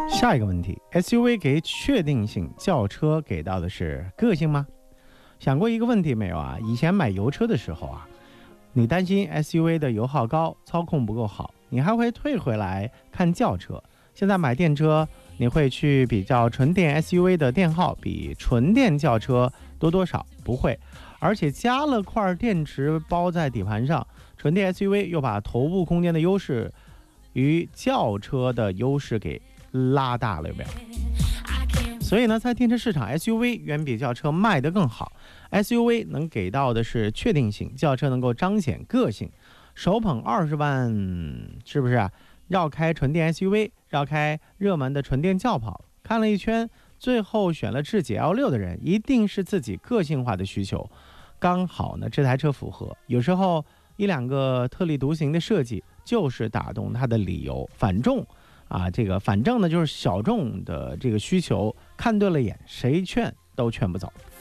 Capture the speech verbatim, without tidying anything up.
下一个问题 ，S U V 给确定性，轿车给到的是个性吗？想过一个问题没有啊？以前买油车的时候啊，你担心 S U V 的油耗高，操控不够好，你还会退回来看轿车。现在买电车，你会去比较纯电 S U V 的电耗比纯电轿车多多少？不会，而且加了块电池包在底盘上，纯电 S U V 又把头部空间的优势与轿车的优势给拉大了，有没有？所以呢，在电车市场 ，S U V 远比轿车卖得更好。S U V 能给到的是确定性，轿车能够彰显个性。手捧二十万，是不是啊？绕开纯电 S U V， 绕开热门的纯电轿跑，看了一圈，最后选了智己 L 六的人，一定是自己个性化的需求，刚好呢这台车符合。有时候一两个特立独行的设计，就是打动他的理由。反重。啊，这个反正呢就是小众的这个需求，看对了眼，谁劝都劝不走。